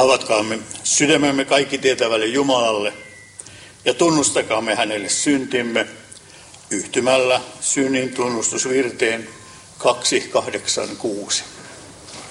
Avatkaamme sydämemme kaikki tietävälle Jumalalle ja tunnustakaamme hänelle syntimme yhtymällä synnin tunnustusvirteen 286.